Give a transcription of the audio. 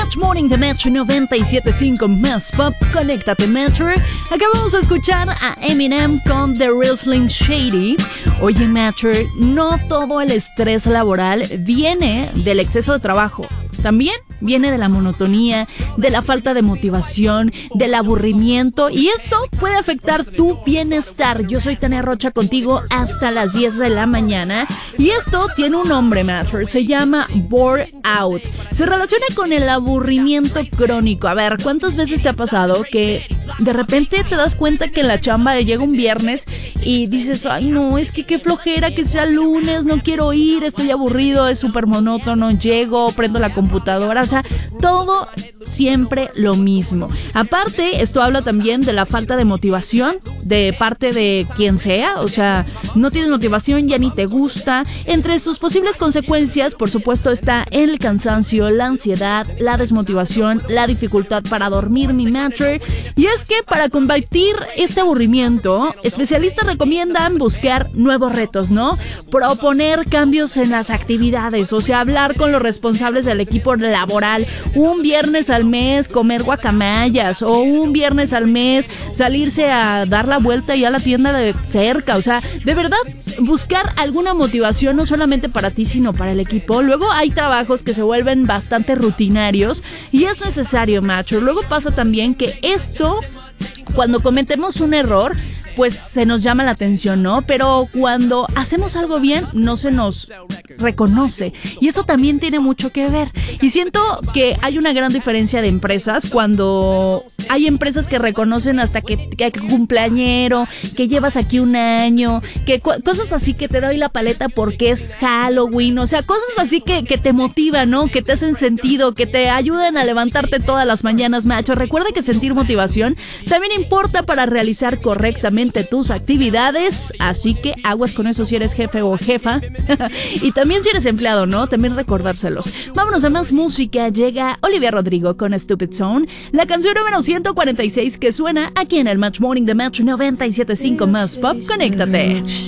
Match Morning de Metro 97.5 más pop. Conéctate, Metro. Acabamos de escuchar a Eminem con The Real Slim Shady. Oye, Metro, no todo el estrés laboral viene del exceso de trabajo. También viene de la monotonía, de la falta de motivación, del aburrimiento, y esto puede afectar tu bienestar. Yo soy Tania Rocha contigo hasta las 10 de la mañana, y esto tiene un nombre, Matter, se llama burnout. Se relaciona con el aburrimiento crónico. A ver, ¿cuántas veces te ha pasado que de repente te das cuenta que la chamba llega un viernes y dices, ay no, es que qué flojera que sea lunes, no quiero ir, estoy aburrido, es súper monótono, llego, prendo la computadora, o sea, todo siempre lo mismo. Aparte, esto habla también de la falta de motivación de parte de quien sea, o sea, no tienes motivación, ya ni te gusta. Entre sus posibles consecuencias, por supuesto, está el cansancio, la ansiedad, la desmotivación, la dificultad para dormir, mi Matter. Y es que para combatir este aburrimiento, especialistas recomiendan buscar nuevos retos, ¿no? Proponer cambios en las actividades, o sea, hablar con los responsables del equipo laboral. Un viernes al mes comer guacamayas, o un viernes al mes salirse a dar la vuelta ya a la tienda de cerca. O sea, de verdad, buscar alguna motivación no solamente para ti, sino para el equipo. Luego hay trabajos que se vuelven bastante rutinarios y es necesario, macho. Luego pasa también que esto, cuando cometemos un error, pues se nos llama la atención, ¿no? Pero cuando hacemos algo bien, no se nos reconoce. Y eso también tiene mucho que ver. Y siento que hay una gran diferencia de empresas cuando hay empresas que reconocen hasta que cumpleañero, que llevas aquí un año, que cosas así, que te doy la paleta porque es Halloween. O sea, cosas así que te motivan, ¿no? Que te hacen sentido, que te ayudan a levantarte todas las mañanas, macho. Recuerda que sentir motivación también importa para realizar correctamente tus actividades, así que aguas con eso si eres jefe o jefa y también si eres empleado, ¿no? También recordárselos. Vámonos a más música. Llega Olivia Rodrigo con Stupid Zone, la canción número 146 que suena aquí en el Match Morning de Match 97.5 más pop. Conéctate.